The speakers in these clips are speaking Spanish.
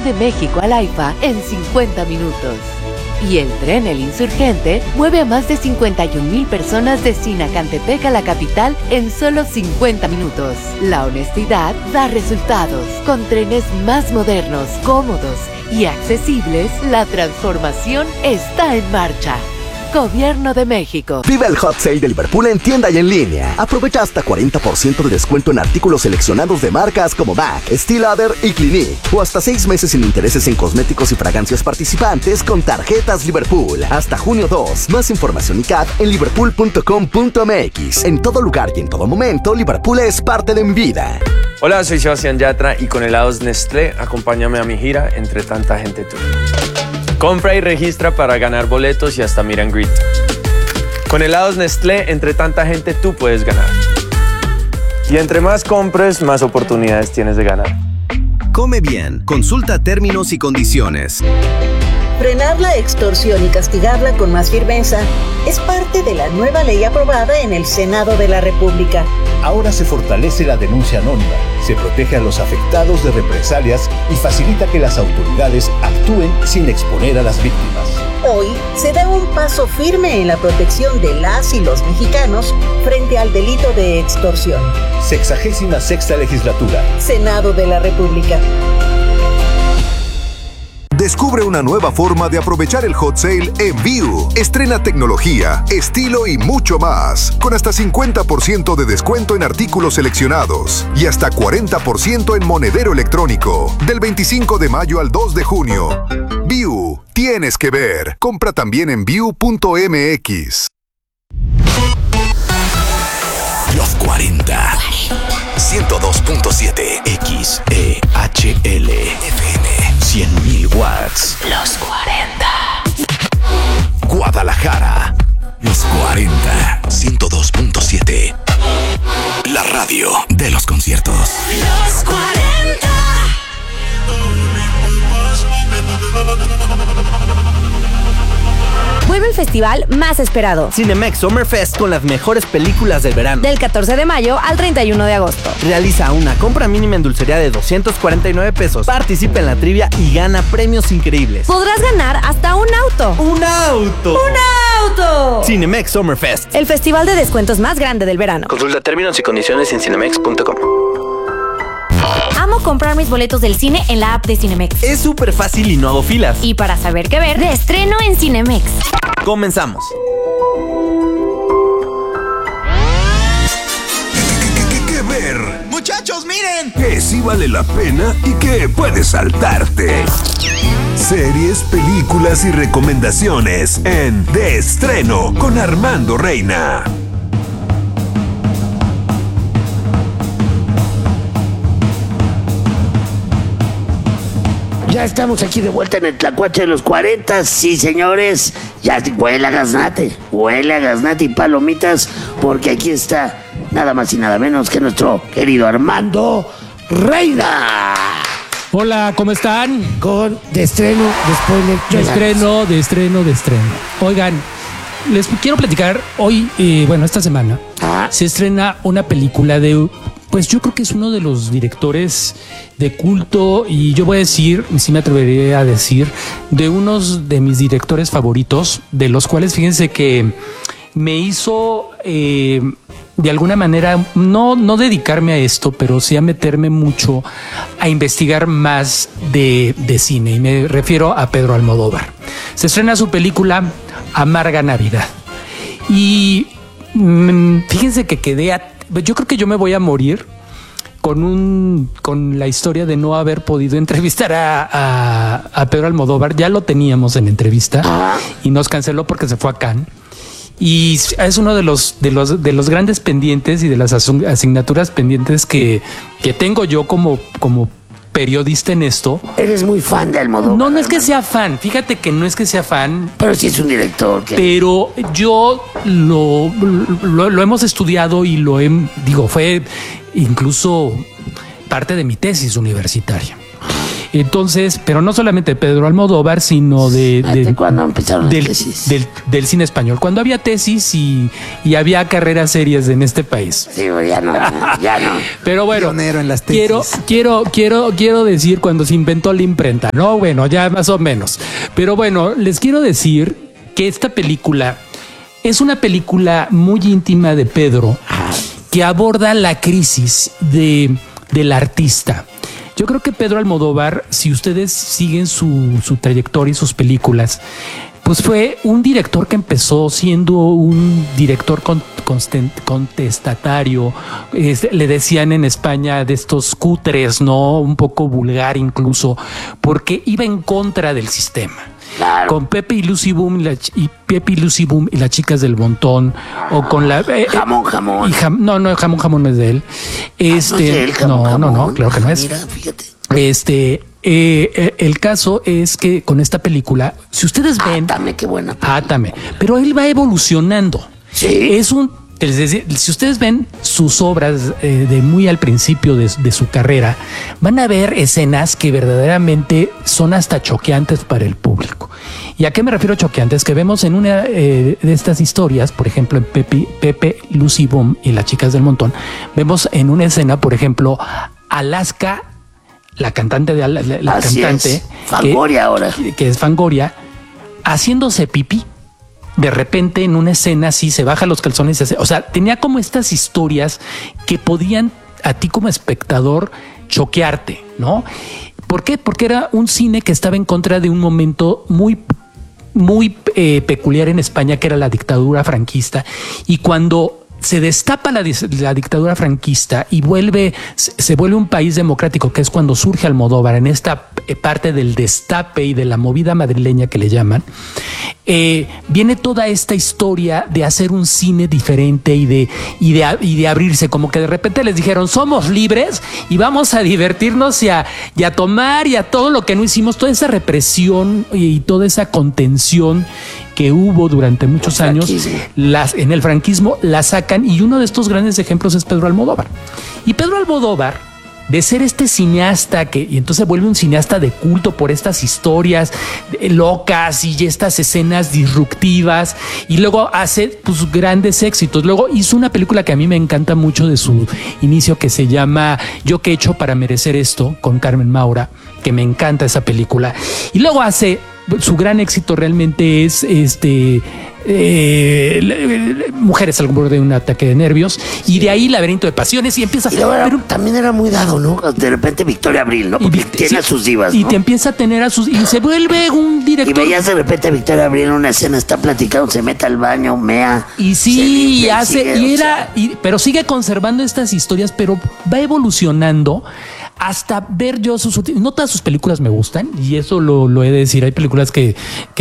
de México al AIFA en 50 minutos. Y el tren El Insurgente mueve a más de 51,000 personas de Sinacantepec a la capital en solo 50 minutos. La honestidad da resultados. Con trenes más modernos, cómodos y accesibles, la transformación está en marcha. Gobierno de México. Vive el Hot Sale de Liverpool en tienda y en línea. Aprovecha hasta 40% de descuento en artículos seleccionados de marcas como MAC, Estée Lauder y Clinique. O hasta 6 meses sin intereses en cosméticos y fragancias participantes con tarjetas Liverpool. Hasta junio 2. Más información y CAT en liverpool.com.mx. En todo lugar y en todo momento, Liverpool es parte de mi vida. Hola, soy Sebastián Yatra y con helados Nestlé, acompáñame a mi gira Entre Tanta Gente Tú. Compra y registra para ganar boletos y hasta meet and greet. Con helados Nestlé, Entre Tanta Gente Tú puedes ganar. Y entre más compres, más oportunidades tienes de ganar. Come bien. Consulta términos y condiciones. Frenar la extorsión y castigarla con más firmeza es parte de la nueva ley aprobada en el Senado de la República. Ahora se fortalece la denuncia anónima, se protege a los afectados de represalias y facilita que las autoridades actúen sin exponer a las víctimas. Hoy se da un paso firme en la protección de las y los mexicanos frente al delito de extorsión. 66ª Legislatura. Senado de la República. Descubre una nueva forma de aprovechar el Hot Sale en View. Estrena tecnología, estilo y mucho más. Con hasta 50% de descuento en artículos seleccionados y hasta 40% en monedero electrónico. Del 25 de mayo al 2 de junio. View. Tienes que ver. Compra también en view.mx. Los 40. 102.7 XEHL FM. 100,000 watts. Los 40. Guadalajara. Los 40. 102.7. La radio de los conciertos. Los 40. Vuelve el festival más esperado. Cinemex Summer Fest con las mejores películas del verano. Del 14 de mayo al 31 de agosto. Realiza una compra mínima en dulcería de 249 pesos. Participa en la trivia y gana premios increíbles. Podrás ganar hasta un auto. ¡Un auto! ¡Un auto! Cinemex Summer Fest. El festival de descuentos más grande del verano. Consulta términos y condiciones en cinemex.com. Amo comprar mis boletos del cine en la app de Cinemex. Es súper fácil y no hago filas. Y para saber qué ver, de estreno en Cinemex. Comenzamos. ¿Qué ver? Muchachos, miren. Que sí vale la pena y que puedes saltarte. Series, películas y recomendaciones en De Estreno con Armando Reina. Ya estamos aquí de vuelta en el Tlacuache de los 40, sí señores, ya huele a gaznate y palomitas, porque aquí está nada más y nada menos que nuestro querido Armando Reina. Hola, ¿cómo están? Con De Estreno, de spoiler. De estreno. Oigan, les quiero platicar hoy, esta semana, se estrena una película de... Pues yo creo que es uno de los directores de culto y yo voy a decir, sí me atrevería a decir, de unos de mis directores favoritos, de los cuales fíjense que me hizo de alguna manera no dedicarme a esto, pero sí a meterme mucho a investigar más de cine y me refiero a Pedro Almodóvar. Se estrena su película Amarga Navidad y fíjense que yo creo que yo me voy a morir con la historia de no haber podido entrevistar a Pedro Almodóvar. Ya lo teníamos en entrevista y nos canceló porque se fue a Cannes. Y es uno de los grandes pendientes y de las asignaturas pendientes que tengo yo como periodista en esto. ¿Eres muy fan de Almodóvar? No es que sea fan. Fíjate que no es que sea fan. Pero sí es un director. Pero yo lo hemos estudiado y fue incluso parte de mi tesis universitaria. Entonces, pero no solamente de Pedro Almodóvar, sino cuando empezaron las tesis. Del cine español. Cuando había tesis y había carreras serias en este país. Sí, ya no. Pero bueno, pionero en las tesis. quiero decir cuando se inventó la imprenta, ¿no? Bueno, ya más o menos. Pero bueno, les quiero decir que esta película es una película muy íntima de Pedro que aborda la crisis del artista. Yo creo que Pedro Almodóvar, si ustedes siguen su trayectoria y sus películas, pues fue un director que empezó siendo un director contestatario, le decían en España de estos cutres, ¿no? Un poco vulgar incluso, porque iba en contra del sistema. Claro. Con Pepe y Lucy Boom y las chicas del Montón, o con la Jamón. No, Jamón no es de él. No, claro que no es. Mira, fíjate. El caso es que con esta película, si ustedes ven, qué buena. Pero él va evolucionando. Sí. Si ustedes ven sus obras de muy al principio de su carrera, van a ver escenas que verdaderamente son hasta choqueantes para el público. ¿Y a qué me refiero choqueantes? Que vemos en una de estas historias, por ejemplo, en Pepe, Lucy Boom y las chicas del Montón, vemos en una escena, por ejemplo, Alaska, la cantante Fangoria ahora. Que es Fangoria, haciéndose pipí. De repente en una escena así se baja los calzones y se hace, o sea, tenía como estas historias que podían a ti como espectador choquearte, ¿no? ¿Por qué? Porque era un cine que estaba en contra de un momento muy peculiar en España, que era la dictadura franquista, y cuando se destapa la dictadura franquista y se vuelve un país democrático, que es cuando surge Almodóvar en esta parte del destape y de la movida madrileña que le llaman, viene toda esta historia de hacer un cine diferente y de abrirse, como que de repente les dijeron somos libres y vamos a divertirnos y a tomar y a todo lo que no hicimos, toda esa represión y toda esa contención que hubo durante muchos años en el franquismo, la sacan, y uno de estos grandes ejemplos es Pedro Almodóvar. Y Pedro Almodóvar, de ser este cineasta y entonces vuelve un cineasta de culto por estas historias locas y estas escenas disruptivas, y luego hace pues grandes éxitos. Luego hizo una película que a mí me encanta mucho de su inicio, que se llama Yo qué he hecho para merecer esto, con Carmen Maura, que me encanta esa película. Y luego hace su gran éxito realmente es Mujeres al borde de un ataque de nervios, y de ahí Laberinto de Pasiones, y empieza. Pero también era muy dado, ¿no? De repente Victoria Abril, ¿no? Porque tiene a sus divas, ¿no? Y te empieza a tener y se vuelve un director. Y veías de repente a Victoria Abril en una escena, está platicando, se mete al baño, mea. Y sí, pero sigue conservando estas historias, pero va evolucionando hasta ver yo no todas sus películas me gustan, y eso lo he de decir. Hay películas que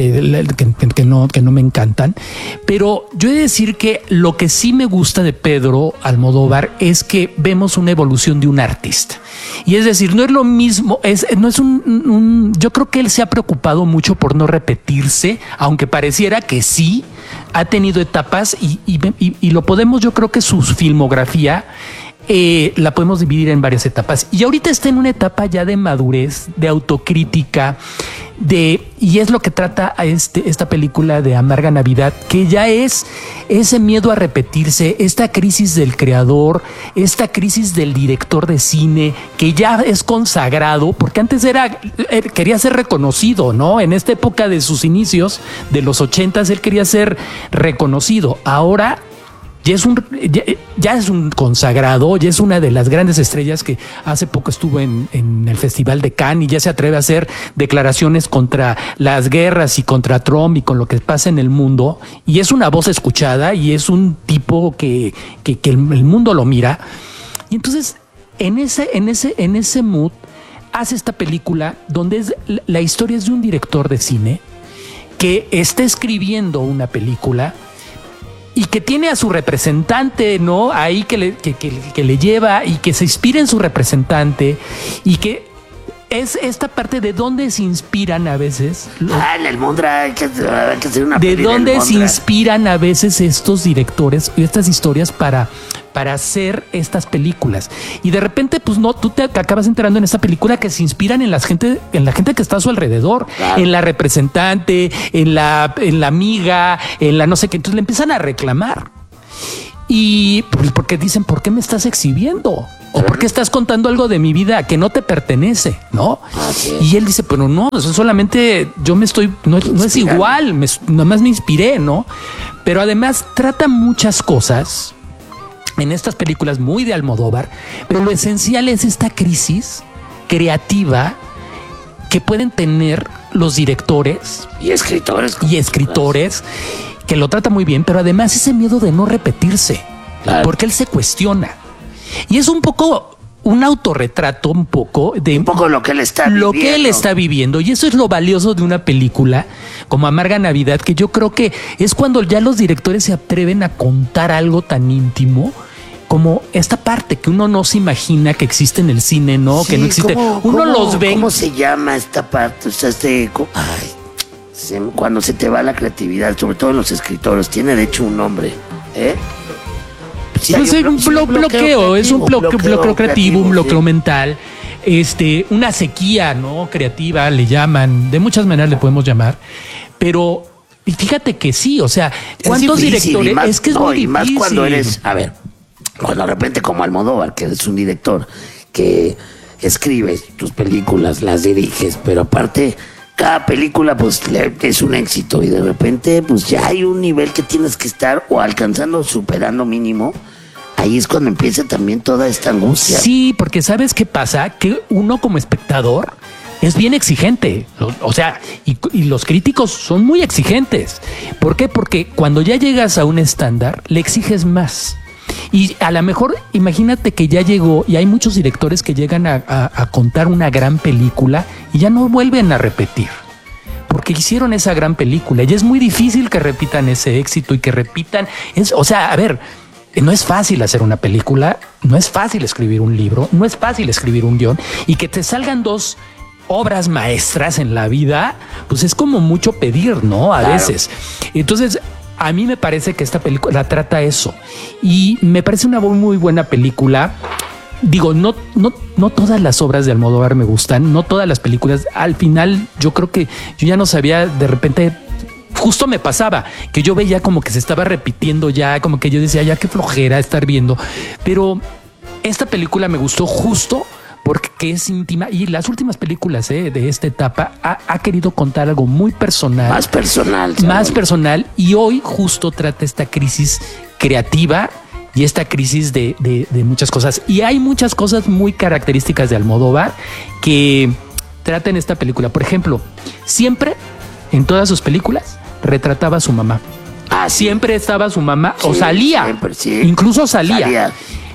no me encantan, pero yo he de decir que lo que sí me gusta de Pedro Almodóvar es que vemos una evolución de un artista. Y es decir, no es lo mismo, yo creo que él se ha preocupado mucho por no repetirse, aunque pareciera que sí, ha tenido etapas y lo podemos, yo creo que su filmografía la podemos dividir en varias etapas, y ahorita está en una etapa ya de madurez, de autocrítica, y es lo que trata esta película de Amarga Navidad, que ya es ese miedo a repetirse, esta crisis del creador, esta crisis del director de cine, que ya es consagrado, porque antes quería ser reconocido, ¿no? En esta época de sus inicios, de los 80s, él quería ser reconocido. Ahora ya es un consagrado, ya es una de las grandes estrellas, que hace poco estuvo en el Festival de Cannes, y ya se atreve a hacer declaraciones contra las guerras y contra Trump y con lo que pasa en el mundo, y es una voz escuchada, y es un tipo que el mundo lo mira. Y entonces en ese mood hace esta película, donde la historia es de un director de cine que está escribiendo una película y que tiene a su representante, ¿no? Ahí que le lleva, y que se inspira en su representante, y que es esta parte de dónde se inspiran a veces. En el Mondra hay que hacer una de dónde se inspiran a veces estos directores y estas historias para para hacer estas películas. Y de repente, pues no, tú te acabas enterando en esta película que se inspiran en la gente que está a su alrededor, claro, en la representante, en la amiga, en la no sé qué. Entonces le empiezan a reclamar. Y pues porque dicen, ¿por qué me estás exhibiendo? ¿O por qué estás contando algo de mi vida que no te pertenece? ¿No? Y él dice, pero no, eso solamente yo me estoy, no es igual, nomás me inspiré, ¿no? Pero además trata muchas cosas en estas películas muy de Almodóvar, pero lo esencial es esta crisis creativa que pueden tener los directores y escritores que lo trata muy bien, pero además ese miedo de no repetirse, claro, porque él se cuestiona. Y es un poco un autorretrato, un poco lo que él está viviendo. Y eso es lo valioso de una película como Amarga Navidad, que yo creo que es cuando ya los directores se atreven a contar algo tan íntimo como esta parte que uno no se imagina que existe en el cine, ¿no? Sí, que no existe. Uno los ve. ¿Cómo se llama esta parte? O sea, cuando se te va la creatividad, sobre todo en los escritores, tiene de hecho un nombre, ¿eh? Sí, pues hay un bloqueo, es un bloqueo creativo, un bloqueo mental, una sequía, ¿no? Creativa, le llaman, de muchas maneras le podemos llamar, pero fíjate que sí, o sea, ¿cuántos directores? Es que es muy difícil. Más cuando eres, cuando de repente como Almodóvar, que eres un director que escribes tus películas, las diriges, pero aparte cada película pues es un éxito y de repente pues ya hay un nivel que tienes que estar o alcanzando, superando mínimo. Ahí es cuando empieza también toda esta angustia. Sí, porque ¿sabes qué pasa? Que uno como espectador es bien exigente. O sea, y los críticos son muy exigentes. ¿Por qué? Porque cuando ya llegas a un estándar, le exiges más. Y a lo mejor, imagínate que ya llegó, y hay muchos directores que llegan a contar una gran película y ya no vuelven a repetir. Porque hicieron esa gran película. Y es muy difícil que repitan ese éxito y que repitan. O sea, a ver, no es fácil hacer una película, no es fácil escribir un libro, no es fácil escribir un guión, y que te salgan dos obras maestras en la vida, pues es como mucho pedir, ¿no? A veces. Entonces, a mí me parece que esta película trata eso, y me parece una muy buena película. Digo, no todas las obras de Almodóvar me gustan, no todas las películas. Al final, yo creo que yo ya no sabía, de repente. Justo me pasaba que yo veía como que se estaba repitiendo ya, como que yo decía, ya qué flojera estar viendo. Pero esta película me gustó justo porque es íntima, y las últimas películas de esta etapa ha querido contar algo muy personal. Más personal. Más personal, y hoy justo trata esta crisis creativa y esta crisis de muchas cosas. Y hay muchas cosas muy características de Almodóvar que trata en esta película. Por ejemplo, siempre en todas sus películas retrataba a su mamá. Siempre estaba su mamá, sí, o salía, siempre, sí. Incluso salía.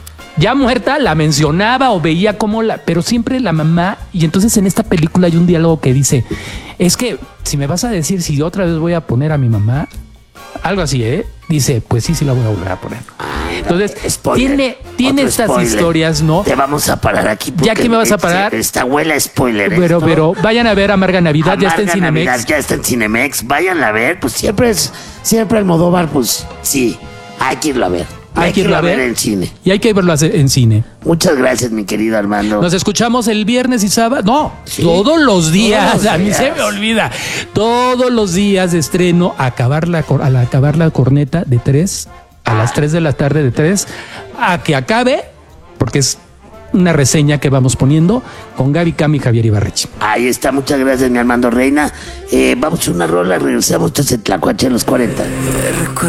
Ya muerta la mencionaba o veía cómo pero siempre la mamá. Y entonces en esta película hay un diálogo que dice, es que si me vas a decir si otra vez voy a poner a mi mamá, algo así, dice, pues sí la voy a volver a poner. Entonces, spoiler, tiene estas spoiler. Historias, ¿no? Te vamos a parar aquí. ¿Ya que me vas a parar? Esta abuela spoiler. Pero vayan a ver Amarga Navidad, ya está en Cinemex. Navidad, ya está en Cinemex, vayan a ver, pues siempre Almodóvar, pues sí, hay que irlo a ver. Hay que irlo a ver en cine. Y hay que verlo en cine. Muchas gracias, mi querido Armando. Nos escuchamos el viernes y sábado. No, ¿sí? Todos los días. A mí se me olvida. Todos los días de estreno, al acabar la corneta de 3, a las 3 de la tarde de 3, a que acabe, porque es una reseña que vamos poniendo con Gaby Cam y Javier Ibarreche. Ahí está, muchas gracias, mi Armando Reina. Vamos a una rola, regresamos. Esto es el Tlacuache de los 40.